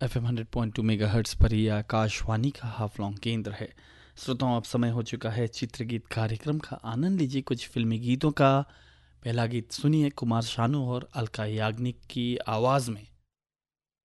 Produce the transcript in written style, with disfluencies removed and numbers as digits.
FM 100.2 megahertz पर ये आकाशवाणी का हाफलॉन्ग केंद्र है। श्रोताओं, अब समय हो चुका है चित्रगीत कार्यक्रम का। आनंद लीजिए कुछ फिल्मी गीतों का। पहला गीत सुनिए कुमार शानू और अलका याग्निक की आवाज़ में।